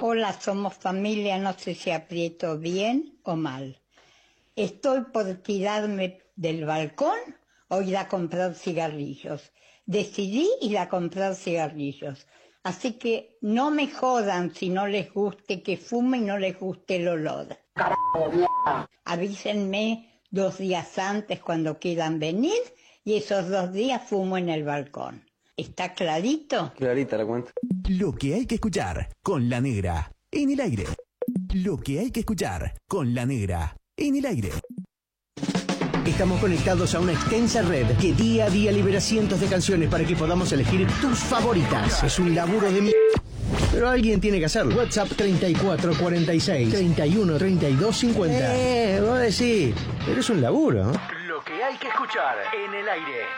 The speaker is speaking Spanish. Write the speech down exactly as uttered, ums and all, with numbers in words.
Hola, somos familia, no sé si aprieto bien o mal. Estoy por tirarme del balcón o ir a comprar cigarrillos. Decidí ir a comprar cigarrillos. Así que no me jodan si no les guste que fume y no les guste el olor. ¡Carajo, mierda! Avísenme dos días antes cuando quieran venir y esos dos días fumo en el balcón. ¿Está clarito? Clarita la cuenta. Lo que hay que escuchar con la negra en el aire. Lo que hay que escuchar con la negra en el aire. Estamos conectados a una extensa red que día a día libera cientos de canciones para que podamos elegir tus favoritas. Es un laburo de mi... Pero alguien tiene que hacerlo. WhatsApp treinta y cuatro cuarenta y seis treinta y uno treinta y dos cincuenta. Eh, vos decís, pero es un laburo, ¿no? Lo que hay que escuchar en el aire.